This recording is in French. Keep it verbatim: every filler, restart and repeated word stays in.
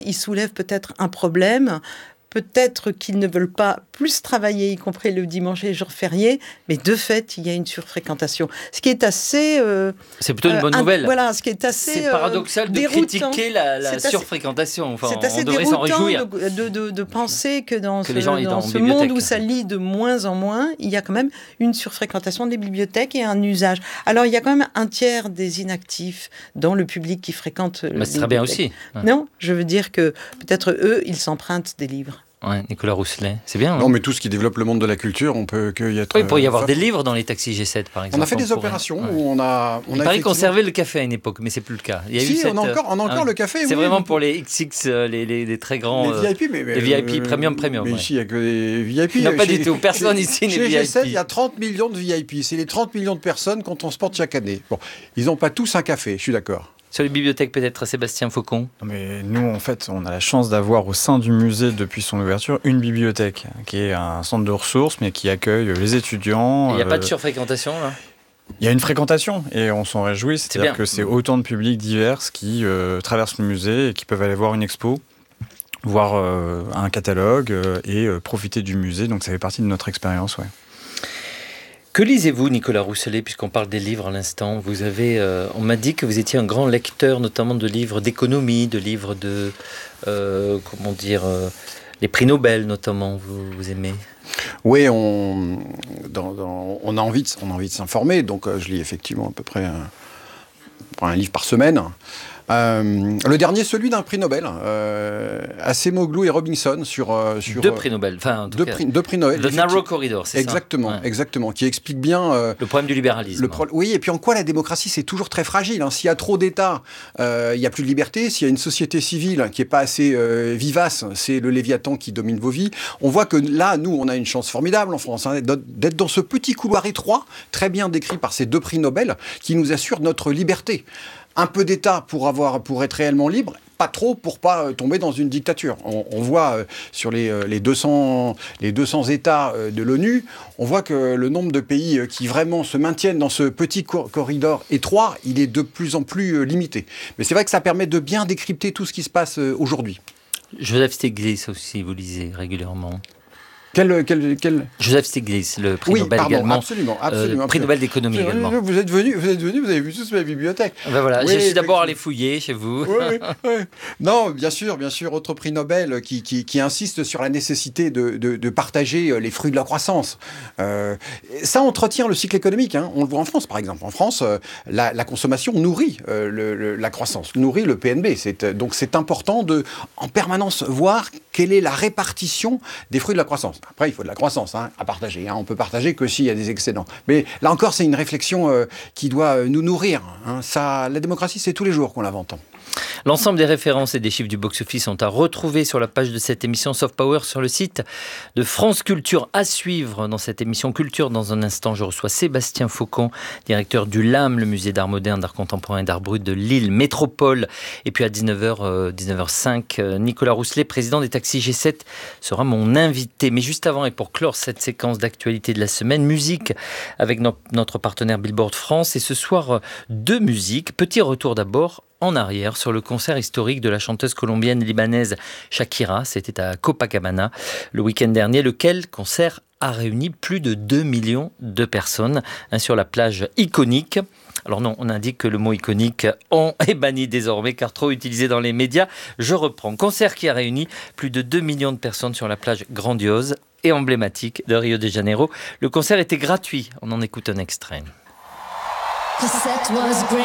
Ils soulèvent peut-être un problème. Peut-être qu'ils ne veulent pas plus travailler, y compris le dimanche et les jours fériés, mais de fait, il y a une surfréquentation. Ce qui est assez... Euh, c'est plutôt une bonne euh, nouvelle. Voilà, ce qui est assez C'est paradoxal euh, de critiquer la, la c'est surfréquentation. Enfin, c'est assez on devrait s'en déroutant réjouir. de, de, de, de penser que dans que ce, les gens dans dans ce monde où ça lit de moins en moins, il y a quand même une surfréquentation des bibliothèques et un usage. Alors, il y a quand même un tiers des inactifs dans le public qui fréquente Mais c'est très bien aussi. Ouais. Non, je veux dire que peut-être eux, ils s'empruntent des livres. Ouais, Nicolas Rousselet, c'est bien. Non, hein mais tout ce qui développe le monde de la culture, on peut que y être. Oui, il pourrait y avoir euh, des livres dans les taxis G sept, par exemple. On a fait des pourrait... opérations ouais. où on a. On il a paraît qu'on effectivement... servait le café à une époque, mais c'est plus le cas. Il y a si, eu cette... on a encore, on a encore hein, le café. C'est oui, vraiment mais... pour les X X, les, les, les très grands. Les V I P, mais, mais les V I P, euh, premium, premium. Mais ouais. ici, il n'y a que des V I P. Non, pas chez, du tout. Personne chez, ici n'est chez V I P. G sept, il y a trente millions de V I P. C'est les trente millions de personnes qu'on transporte chaque année. Bon, ils n'ont pas tous un café, je suis d'accord. Sur les bibliothèques, peut-être, Sébastien Faucon. Non, mais nous, en fait, on a la chance d'avoir au sein du musée, depuis son ouverture, une bibliothèque, qui est un centre de ressources, mais qui accueille les étudiants. Il n'y a euh, pas de surfréquentation, là ? Il y a une fréquentation, et on s'en réjouit. C'est C'est-à-dire bien. que c'est autant de publics divers qui euh, traversent le musée et qui peuvent aller voir une expo, voir euh, un catalogue euh, et euh, profiter du musée. Donc ça fait partie de notre expérience, ouais. Que lisez-vous, Nicolas Rousselet, puisqu'on parle des livres à l'instant ? Vous avez, euh, on m'a dit que vous étiez un grand lecteur, notamment de livres d'économie, de livres de, euh, comment dire, euh, les prix Nobel notamment. Vous, vous aimez ? Oui, on, dans, dans, on a envie de, on a envie de s'informer, donc euh, je lis effectivement à peu près un, un livre par semaine. Euh, le dernier, celui d'un prix Nobel, euh, Acemoglu et Robinson sur, euh, sur deux prix Nobel, enfin en tout deux, cas, prix, deux prix Nobel. The Narrow Corridor, c'est exactement, ça. Ouais. Exactement, qui explique bien euh, le problème du libéralisme. Le pro- oui, et puis en quoi la démocratie c'est toujours très fragile. Hein. S'il y a trop d'États, euh, il y a plus de liberté. S'il y a une société civile qui est pas assez euh, vivace, c'est le Léviathan qui domine vos vies. On voit que là, nous, on a une chance formidable en France hein, d'être dans ce petit couloir étroit, très bien décrit par ces deux prix Nobel, qui nous assurent notre liberté. Un peu d'État pour avoir, pour être réellement libre, pas trop pour pas euh, tomber dans une dictature. On, on voit euh, sur les, euh, les, deux cents, les deux cents États euh, de l'ONU, on voit que le nombre de pays euh, qui vraiment se maintiennent dans ce petit cor- corridor étroit, il est de plus en plus euh, limité. Mais c'est vrai que ça permet de bien décrypter tout ce qui se passe euh, aujourd'hui. Joseph Stiglitz aussi, vous lisez régulièrement. Quel, quel, quel... Joseph Stiglitz, le prix oui, Nobel pardon, également. Absolument, absolument, euh, prix Nobel d'économie également. Vous êtes venu, vous êtes venu, vous avez vu tous ma bibliothèque. Ben voilà, oui, je suis d'abord allé fouiller chez vous. Oui, oui, oui. Non, bien sûr, bien sûr, autre prix Nobel qui, qui, qui insiste sur la nécessité de, de, de partager les fruits de la croissance. Euh, ça entretient le cycle économique. Hein. On le voit en France, par exemple. En France, euh, la, la consommation nourrit euh, le, le, la croissance, nourrit le P N B. C'est, euh, donc c'est important de, en permanence, voir quelle est la répartition des fruits de la croissance. Après, il faut de la croissance. Hein, à partager. Hein. On peut partager que s'il y a des excédents. Mais là encore, c'est une réflexion euh, qui doit euh, nous nourrir. Hein. Ça, la démocratie, c'est tous les jours qu'on l'invente. L'ensemble des références et des chiffres du box-office sont à retrouver sur la page de cette émission Soft Power sur le site de France Culture. À suivre dans cette émission Culture. Dans un instant, je reçois Sébastien Faucon, directeur du L A M, le musée d'art moderne, d'art contemporain et d'art brut de Lille Métropole. Et puis à dix-neuf heures, euh, dix-neuf heures cinq, euh, Nicolas Rousselet, président des taxis G sept, sera mon invité. Mais juste avant et pour clore cette séquence d'actualité de la semaine, musique avec no- notre partenaire Billboard France. Et ce soir, euh, deux musiques. Petit retour d'abord en arrière sur le concert historique de la chanteuse colombienne libanaise Shakira. C'était à Copacabana le week-end dernier, lequel concert a réuni plus de deux millions de personnes hein, sur la plage iconique. Alors non, on indique que le mot iconique on est banni désormais car trop utilisé dans les médias. Je reprends. Concert qui a réuni plus de deux millions de personnes sur la plage grandiose et emblématique de Rio de Janeiro. Le concert était gratuit. On en écoute un extrait.